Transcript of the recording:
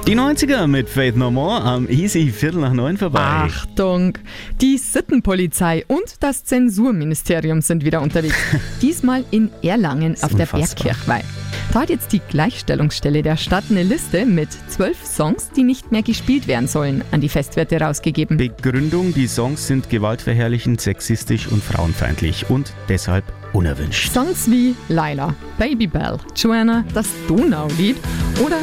Die 90er mit Faith No More am Easy 8:45 vorbei. Achtung! Die Sittenpolizei und das Zensurministerium sind wieder unterwegs. Diesmal in Erlangen auf der unfassbar. Bergkirchweih. Da hat jetzt die Gleichstellungsstelle der Stadt eine Liste mit 12 Songs, die nicht mehr gespielt werden sollen, an die Festwirte rausgegeben. Begründung, die Songs sind gewaltverherrlichend, sexistisch und frauenfeindlich und deshalb unerwünscht. Songs wie Laila, Baby Bell, Joanna, das Donaulied oder